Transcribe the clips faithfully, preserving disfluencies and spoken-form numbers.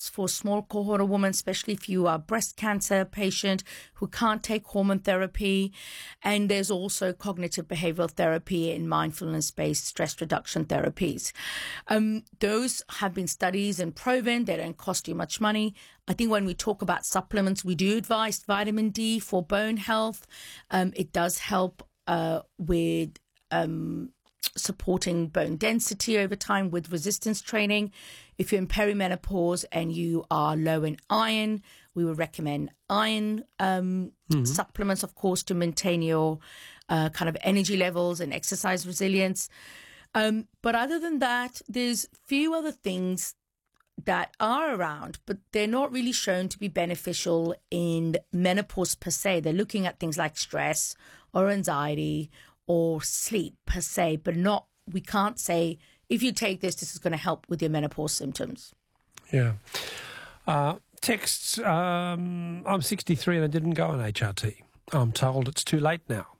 helps for a small cohort of women, especially if you are a breast cancer patient who can't take hormone therapy. And there's also cognitive behavioral therapy and mindfulness-based stress reduction therapies. Um, those have been studied and proven. They don't cost you much money. I think when we talk about supplements, we do advise vitamin D for bone health. Um, it does help uh, with um, supporting bone density over time with resistance training. If you're in perimenopause and you are low in iron, we would recommend iron um, mm-hmm. supplements, of course, to maintain your uh, kind of energy levels and exercise resilience. Um, but other than that, there's few other things that are around, but they're not really shown to be beneficial in menopause per se. They're looking at things like stress or anxiety or sleep per se, but not, we can't say, if you take this, this is going to help with your menopause symptoms. Yeah. Uh, texts, um, I'm sixty-three and I didn't go on H R T. I'm told it's too late now.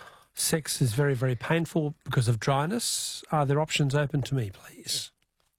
Sex is very, very painful because of dryness. Are there options open to me, please?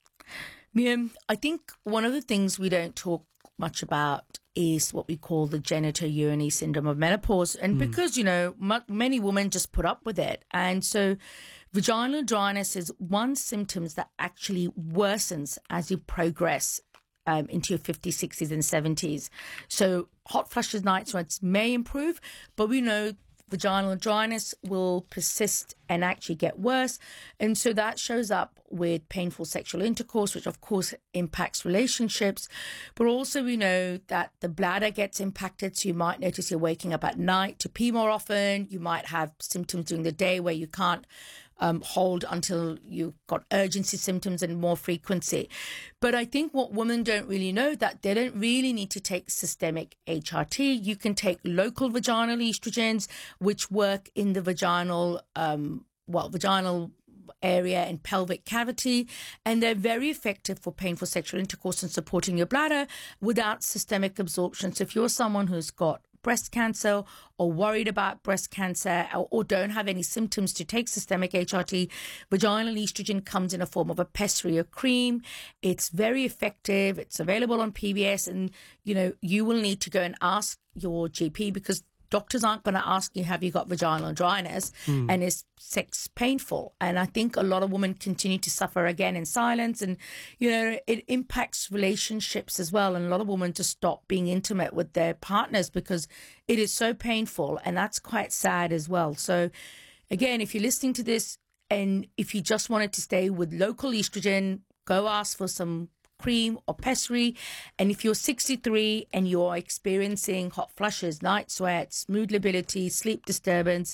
Miriam, I think one of the things we don't talk much about is what we call the genitourinary syndrome of menopause. And mm. because, you know, m- many women just put up with it. And so vaginal dryness is one symptom that actually worsens as you progress um, into your fifties, sixties and seventies. So hot flushes, night sweats may improve, but we know vaginal dryness will persist and actually get worse. And so that shows up with painful sexual intercourse, which of course impacts relationships. But also we know that the bladder gets impacted. So you might notice you're waking up at night to pee more often. You might have symptoms during the day where you can't Um, hold until you've got urgency symptoms and more frequency. But I think what women don't really know, that they don't really need to take systemic H R T. You can take local vaginal estrogens, which work in the vaginal, um, well, vaginal area and pelvic cavity, and they're very effective for painful sexual intercourse and supporting your bladder without systemic absorption. So if you're someone who's got breast cancer or worried about breast cancer or, or don't have any symptoms to take systemic H R T, vaginal estrogen comes in a form of a pessary or cream. It's very effective. It's available on P B S, and, you know, you will need to go and ask your G P because doctors aren't going to ask you, have you got vaginal dryness mm. and is sex painful? And I think a lot of women continue to suffer again in silence, and, you know, it impacts relationships as well. And a lot of women just stop being intimate with their partners because it is so painful, and that's quite sad as well. So again, if you're listening to this and if you just wanted to stay with local estrogen, go ask for some cream or pessary. And if you're sixty-three and you're experiencing hot flushes, night sweats, mood lability, sleep disturbance,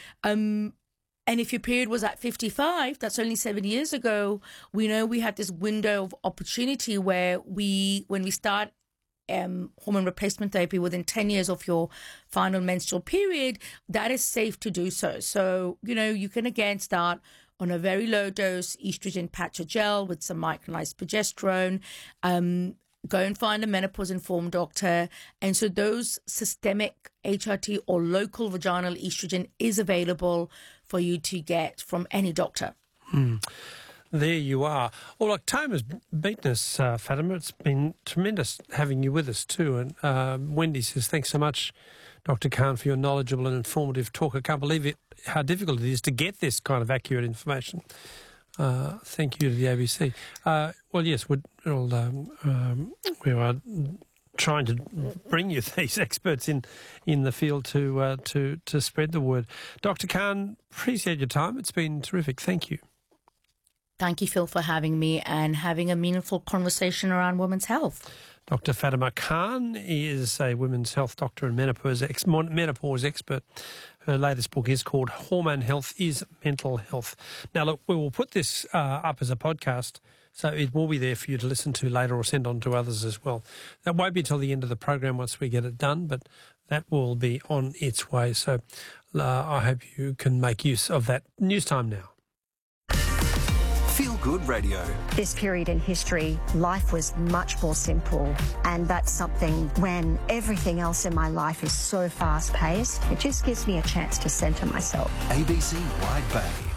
um, and if your period was at fifty-five, that's only seven years ago, we know we have this window of opportunity where we, when we start um, hormone replacement therapy within ten years of your final menstrual period, that is safe to do so. So, you know, you can again start on a very low dose estrogen patch or gel with some micronized progesterone. Um, go and find a menopause-informed doctor. And so those systemic H R T or local vaginal estrogen is available for you to get from any doctor. Hmm. There you are. Well, look, time has beaten us, uh, Fatima. It's been tremendous having you with us too. And uh, Wendy says, thanks so much, Doctor Khan, for your knowledgeable and informative talk. I can't believe it, how difficult it is to get this kind of accurate information. Uh, thank you to the A B C. Uh, well, yes, we're, we'll, um, um, we are trying to bring you these experts in, in the field to, uh, to, to spread the word. Doctor Khan, appreciate your time. It's been terrific. Thank you. Thank you, Phil, for having me and having a meaningful conversation around women's health. Doctor Fatima Khan is a women's health doctor and menopause, ex- menopause expert. Her latest book is called Hormone Health is Mental Health. Now, look, we will put this uh, up as a podcast, so it will be there for you to listen to later or send on to others as well. That won't be till the end of the program once we get it done, but that will be on its way. So uh, I hope you can make use of that. News time now. Feel Good Radio. This period in history, life was much more simple, and that's something when everything else in my life is so fast-paced, it just gives me a chance to centre myself. A B C Wide Bay.